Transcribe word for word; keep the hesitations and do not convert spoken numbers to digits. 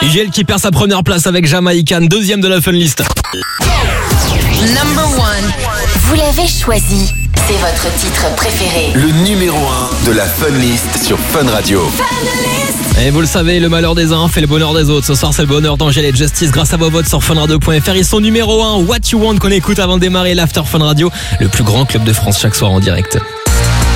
Igel qui perd sa première place avec Jamaïcan, deuxième de la Fun List. Number one. Vous l'avez choisi. C'est votre titre préféré. Le numéro un de la Fun List sur Fun Radio. Et vous le savez, le malheur des uns fait le bonheur des autres. Ce soir, c'est le bonheur d'Angèle et Justice grâce à vos votes sur funradio point f r. Ils sont numéro un. What You Want qu'on écoute avant de démarrer l'After Fun Radio, le plus grand club de France chaque soir en direct.